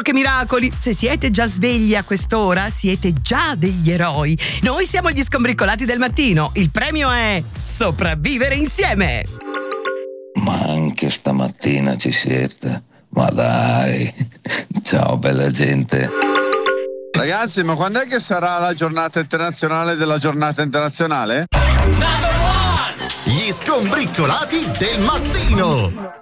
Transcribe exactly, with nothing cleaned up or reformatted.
che miracoli! Se siete già svegli a quest'ora, siete già degli eroi. Noi siamo gli Scombriccolati del mattino. Il premio è sopravvivere insieme. Ma anche stamattina ci siete? Ma dai, ciao bella gente. Ragazzi, ma quando è che sarà la giornata internazionale della giornata internazionale? Gli Scombriccolati del mattino.